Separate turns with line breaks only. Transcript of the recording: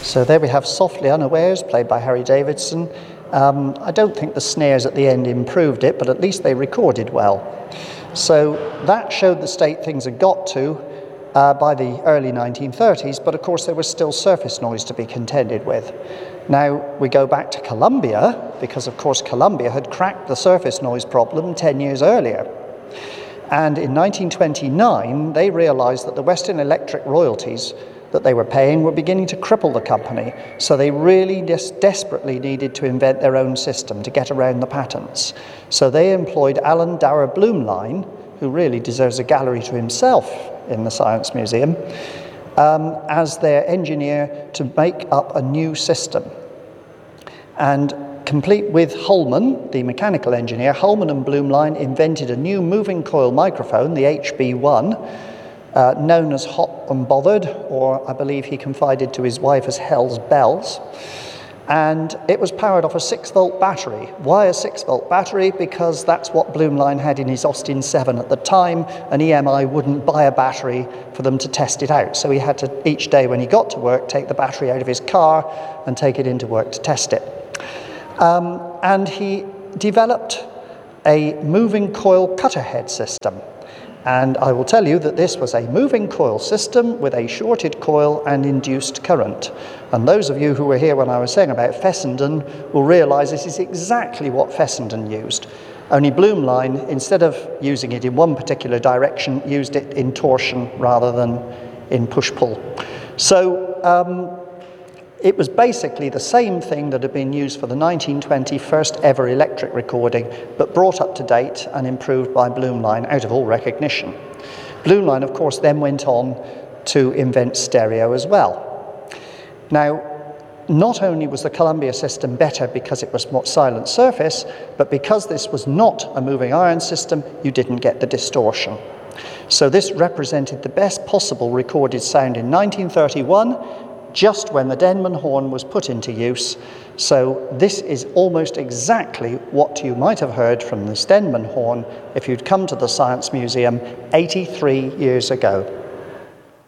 So there we have Softly Unawares, played by Harry Davidson. I don't think the snares at the end improved it, but at least they recorded well. So that showed the state things had got to by the early 1930s, but of course there was still surface noise to be contended with. Now we go back to Columbia, because of course Columbia had cracked the surface noise problem 10 years earlier. And in 1929, they realized that the Western Electric royalties that they were paying were beginning to cripple the company, so they really desperately needed to invent their own system to get around the patents. So they employed Alan Dower Blumlein, who really deserves a gallery to himself in the Science Museum, as their engineer to make up a new system. And complete with Holman, the mechanical engineer, Holman and Blumlein invented a new moving coil microphone, the HB1, known as Hot and Bothered, or I believe he confided to his wife as Hell's Bells. And it was powered off a 6-volt battery. Why a 6-volt battery? Because that's what Blumlein had in his Austin 7 at the time, and EMI wouldn't buy a battery for them to test it out. So he had to, each day when he got to work, take the battery out of his car and take it into work to test it. And he developed a moving coil cutter head system. And I will tell you that this was a moving coil system with a shorted coil and induced current. And those of you who were here when I was saying about Fessenden will realise this is exactly what Fessenden used. Only Blumlein, instead of using it in one particular direction, used it in torsion rather than in push-pull. So it was basically the same thing that had been used for the 1920 first ever electric recording, but brought up to date and improved by Blumlein out of all recognition. Blumlein, of course, then went on to invent stereo as well. Now, not only was the Columbia system better because it was more silent surface, but because this was not a moving iron system, you didn't get the distortion. So this represented the best possible recorded sound in 1931, just when the Denman horn was put into use. So this is almost exactly what you might have heard from this Denman horn if you'd come to the Science Museum 83 years ago.